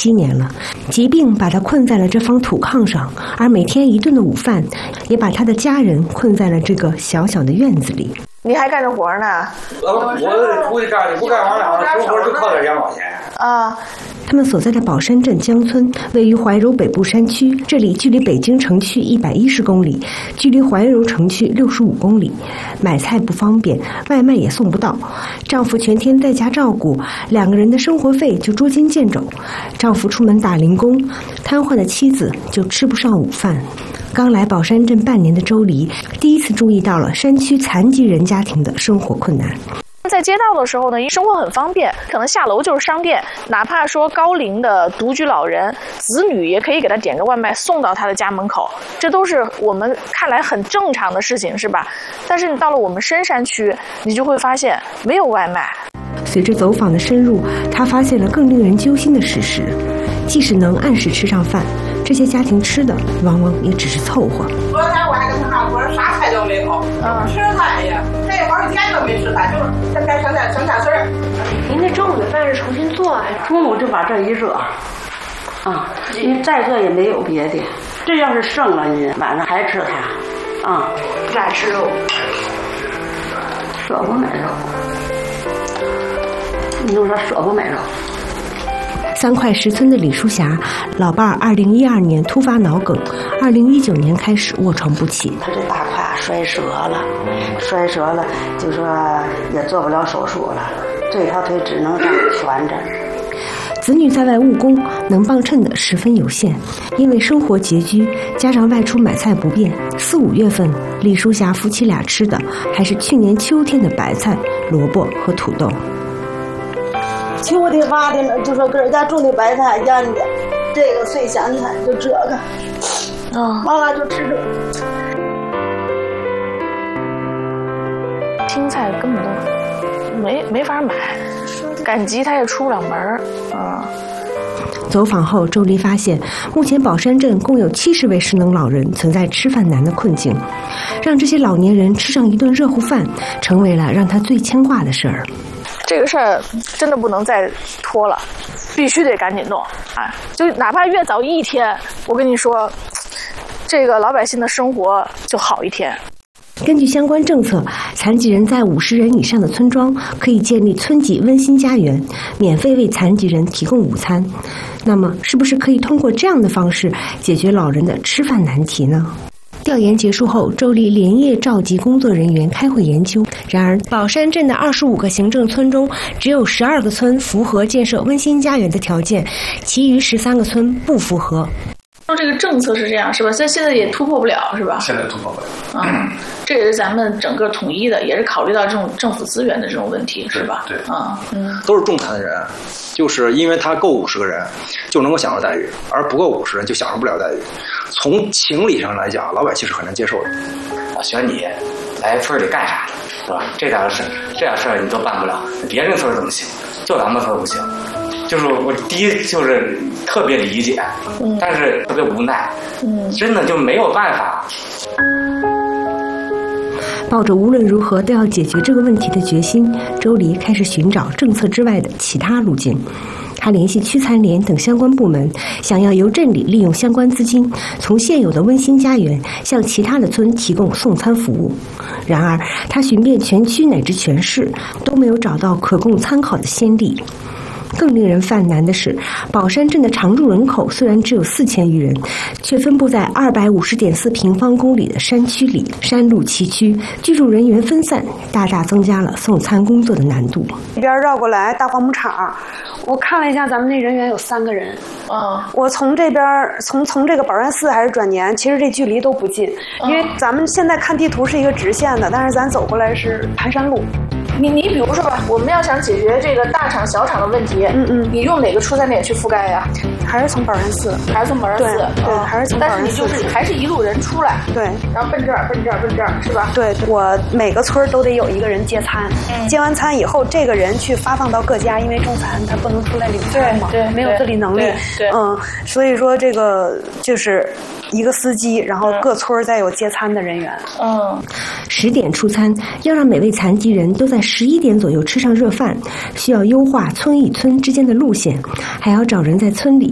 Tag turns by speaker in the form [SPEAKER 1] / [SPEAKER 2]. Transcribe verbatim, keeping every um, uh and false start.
[SPEAKER 1] 七年了。疾病把他困在了这方土炕上，而每天一顿的午饭也把他的家人困在了这个小小的院子里。
[SPEAKER 2] 你还干着活呢？
[SPEAKER 3] 呃，我出去干，不干完了，出活就靠点养老钱
[SPEAKER 2] 啊。
[SPEAKER 1] 他们所在的宝山镇江村位于怀柔北部山区，这里距离北京城区一百一十公里，距离怀柔城区六十五公里。买菜不方便，外卖也送不到。丈夫全天在家照顾，两个人的生活费就捉襟见肘。丈夫出门打零工，瘫痪的妻子就吃不上午饭。刚来宝山镇半年的周黎，第一次注意到了山区残疾人家庭的生活困难。
[SPEAKER 2] 在街道的时候呢，生活很方便，可能下楼就是商店，哪怕说高龄的独居老人，子女也可以给他点个外卖送到他的家门口，这都是我们看来很正常的事情，是吧？但是你到了我们深山区，你就会发现没有外卖。
[SPEAKER 1] 随着走访的深入，他发现了更令人揪心的事实：即使能按时吃上饭，这些家庭吃的往往也只是凑合。
[SPEAKER 4] 昨天我还跟他上锅，啥菜都没有，嗯，吃饭也这一会儿一天都没吃饭，就是现在现在省点事儿。
[SPEAKER 5] 您这中午的饭是重新做啊？
[SPEAKER 6] 中午就把这一热，啊，你再热也没有别的。这要是剩了，你晚上还吃它，啊，
[SPEAKER 5] 不咋吃肉，
[SPEAKER 6] 舍不买肉。你就说舍不买肉。
[SPEAKER 1] 三块石村的李淑霞，老伴儿二零一二年突发脑梗，二零一九年开始卧床不起。
[SPEAKER 6] 他这大胯摔折了，摔折了，就说也做不了手术了，这条腿只能这样悬着。
[SPEAKER 1] 子女在外务工，能帮衬的十分有限，因为生活拮据，加上外出买菜不便，四五月份，李淑霞夫妻俩吃的还是去年秋天的白菜、萝卜和土豆。
[SPEAKER 7] 秋的挖的就说搁人家种的白菜腌的，这个碎咸菜就这个，
[SPEAKER 2] 啊，
[SPEAKER 7] 完了就吃这个。
[SPEAKER 2] 青菜根本都没没法买，赶集他也出不了门儿，啊。
[SPEAKER 1] 走访后，周黎发现，目前宝山镇共有七十位失能老人存在吃饭难的困境，让这些老年人吃上一顿热乎饭，成为了让他最牵挂的事儿。
[SPEAKER 2] 这个事儿真的不能再拖了，必须得赶紧弄啊！就哪怕越早一天，我跟你说，这个老百姓的生活就好一天。
[SPEAKER 1] 根据相关政策，残疾人在五十人以上的村庄可以建立村级温馨家园，免费为残疾人提供午餐。那么，是不是可以通过这样的方式解决老人的吃饭难题呢？调研结束后，周黎连夜召集工作人员开会研究。然而，宝山镇的二十五个行政村中，只有十二个村符合建设温馨家园的条件，其余十三个村不符合。
[SPEAKER 2] 说这个政策是这样，是吧？但现在也突破不了，是吧？
[SPEAKER 3] 现在突破不了。
[SPEAKER 2] 嗯，这也是咱们整个统一的，也是考虑到这种政府资源的这种问题，是吧？
[SPEAKER 3] 对，
[SPEAKER 2] 啊，嗯，
[SPEAKER 8] 都是重残的人，就是因为他够五十个人就能够享受待遇，而不够五十人就享受不了待遇。从情理上来讲，老百姓是很难接受的。
[SPEAKER 3] 我选你来村里干啥，是吧？这点事，这点事儿你都办不了，别人村怎么行？就咱们村不行。就是我第一就是特别理解，嗯、但是特别无奈，嗯，真的就没有办法。
[SPEAKER 1] 抱着无论如何都要解决这个问题的决心，周黎开始寻找政策之外的其他路径。他联系区残联等相关部门，想要由镇里利用相关资金，从现有的温馨家园向其他的村提供送餐服务。然而，他寻遍全区乃至全市，都没有找到可供参考的先例。更令人犯难的是，宝山镇的常住人口虽然只有四千余人，却分布在二百五十点四平方公里的山区里，山路崎岖，居住人员分散，大大增加了送餐工作的难度。
[SPEAKER 5] 一边绕过来大黄牧场，我看了一下，咱们那人员有三个人。
[SPEAKER 2] 嗯，
[SPEAKER 5] 我从这边从从这个宝山寺还是转年，其实这距离都不近，因为咱们现在看地图是一个直线的，但是咱走过来是盘山路。
[SPEAKER 2] 你你比如说吧，我们要想解决这个大厂小厂的问题，嗯嗯，你用哪个出餐点去覆盖呀？
[SPEAKER 5] 还是从宝山寺，
[SPEAKER 2] 还是从宝山寺，
[SPEAKER 5] 对，对还是从宝山寺。
[SPEAKER 2] 但是你就是还是一路人出来，
[SPEAKER 5] 对，
[SPEAKER 2] 然后奔这儿奔这儿奔这儿，是吧？
[SPEAKER 5] 对，我每个村都得有一个人接餐，嗯、接完餐以后，这个人去发放到各家，因为中残他不能出来领餐嘛，
[SPEAKER 2] 对，对
[SPEAKER 5] 没有自理能力，
[SPEAKER 2] 对，对
[SPEAKER 5] 嗯，所以说这个就是一个司机，然后各村再有接餐的人员，
[SPEAKER 2] 嗯，
[SPEAKER 1] 十点出餐，要让每位残疾人都在十一点左右吃上热饭，需要优化村与村之间的路线，还要找人在村里